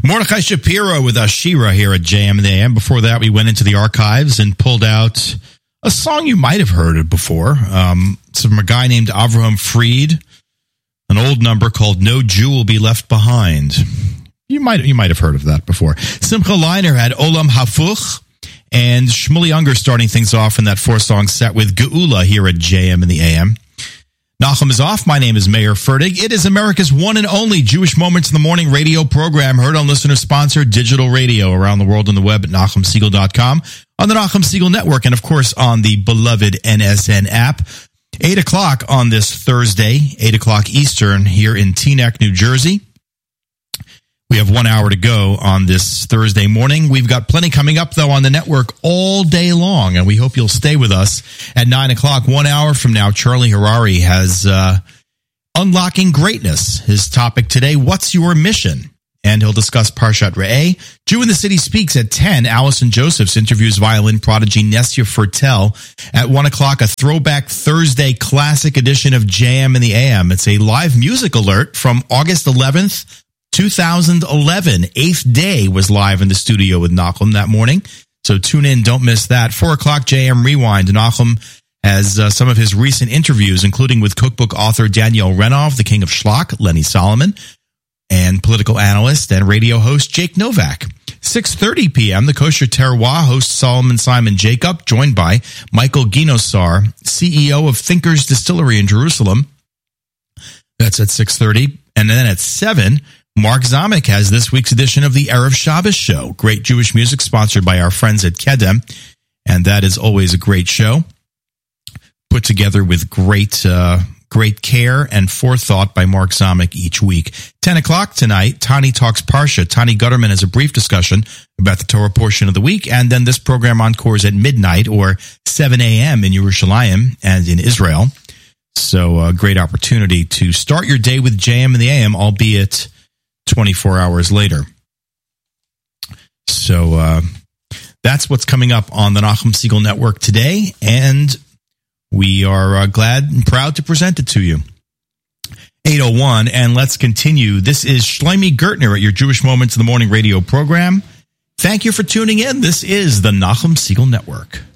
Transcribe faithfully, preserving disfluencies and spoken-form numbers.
Mordechai Shapiro with Ashira here at J M in the A M. Before that, we went into the archives and pulled out a song you might have heard it before. Um, it's from a guy named Avraham Fried, an old number called No Jew Will Be Left Behind. You might you might have heard of that before. Simcha Leiner had Olam Hafuch, and Shmuley Unger starting things off in that four-song set with Geula here at J M in the A M. Nachum is off. My name is Meir Fertig. It is America's one and only Jewish Moments in the Morning radio program, heard on listener-sponsored digital radio around the world on the web at Nachum Segal dot com, on the Nachum Segal Network, and, of course, on the beloved N S N app. eight o'clock on this Thursday, eight o'clock Eastern, here in Teaneck, New Jersey. We have one hour to go on this Thursday morning. We've got plenty coming up, though, on the network all day long, and we hope you'll stay with us at nine o'clock. One hour from now, Charlie Harari has uh, Unlocking Greatness. His topic today, What's Your Mission? And he'll discuss Parshat Re'eh. Jew in the City Speaks at ten. Allison Josephs interviews violin prodigy Nessia Fertel. At one o'clock, a throwback Thursday classic edition of J M in the A M. It's a live music alert from August eleventh, two thousand eleven. Eighth Day was live in the studio with Nachum that morning. So tune in, don't miss that. Four o'clock J M Rewind. Nachum has uh, some of his recent interviews, including with cookbook author Daniel Renov, the King of Schlock, Lenny Solomon, and political analyst and radio host Jake Novak. six thirty p.m., the Kosher Terroir host Solomon Simon Jacob, joined by Michael Ginosar, C E O of Thinkers Distillery in Jerusalem. That's at six thirty. And then at seven, Mark Zamek has this week's edition of the Erev Shabbos Show. Great Jewish music sponsored by our friends at Kedem. And that is always a great show, put together with great uh, great care and forethought by Mark Zamek each week. ten o'clock tonight, Tani Talks Parsha. Tani Gutterman has a brief discussion about the Torah portion of the week. And then this program encores at midnight or seven a.m. in Yerushalayim and in Israel. So a great opportunity to start your day with J M in the A M, albeit twenty-four hours later. So uh, that's what's coming up on the Nachum Segal Network today, and we are uh, glad and proud to present it to you. eight oh one, and let's continue. This is Shlomi Gertner at your Jewish Moments in the Morning radio program. Thank you for tuning in. This is the Nachum Segal Network.